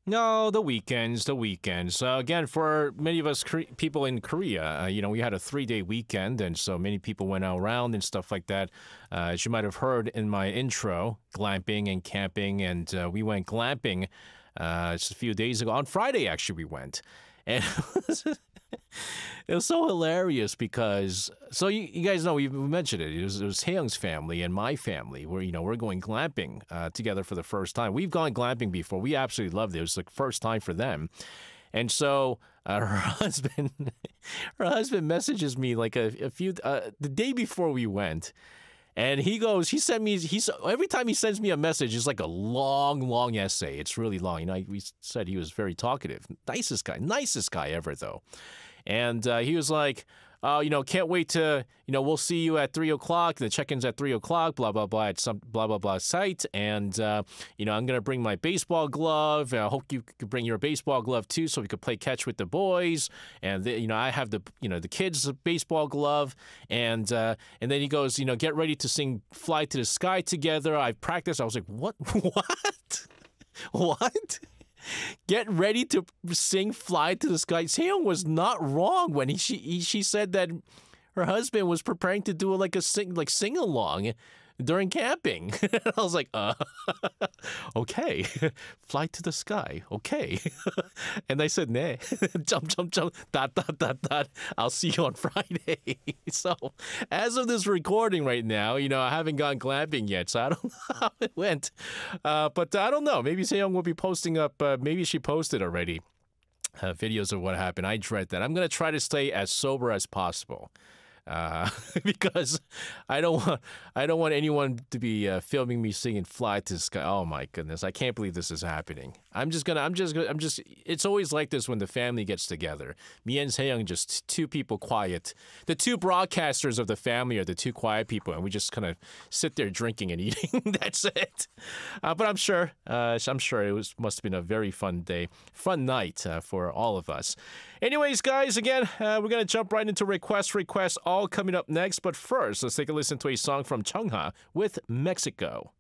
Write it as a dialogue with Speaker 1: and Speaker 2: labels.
Speaker 1: No, the weekends, the weekends. Again, for many of us people in Korea, we had a 3-day weekend, and so many people went out around and stuff like that. As you might have heard in my intro, glamping and camping, and we went glamping just a few days ago. On Friday, actually, we went. And it was so hilarious because, so you guys know, we mentioned it. It was Haeyoung's family and my family. We're going glamping together for the first time. We've gone glamping before. We absolutely loved it. It was the first time for them. And so her husband messages me like the day before we went. And every time he sends me a message, it's like a long, long essay. It's really long. We said he was very talkative. Nicest guy ever, though. And he was like, can't wait to, we'll see you at 3 o'clock. The check-in's at 3 o'clock, blah, blah, blah, at some blah, blah, blah site. And, I'm going to bring my baseball glove. I hope you could bring your baseball glove, too, so we could play catch with the boys. And, I have the kids' baseball glove. And then he goes, get ready to sing Fly to the Sky together. I've practiced. I was like, what? What? What? Get ready to sing Fly to the Sky. Haeyoung was not wrong when she said that her husband was preparing to do a sing along during camping. I was like, okay, Fly to the Sky, okay. And I said, nah, jump, dot. I'll see you on Friday. So as of this recording right now, I haven't gone glamping yet, so I don't know how it went. But I don't know. Maybe Haeyoung will be posting up, maybe she posted already videos of what happened. I dread that. I'm going to try to stay as sober as possible. Because I don't want anyone to be filming me singing "Fly to the Sky." Oh my goodness, I can't believe this is happening. It's always like this when the family gets together. Me and Haeyoung, just two people quiet. The two broadcasters of the family are the two quiet people, and we just kind of sit there drinking and eating. That's it. But I'm sure it must have been a very fun night for all of us. Anyways, guys, again, we're gonna jump right into requests. All coming up next, but first, let's take a listen to a song from Chungha with Mexico.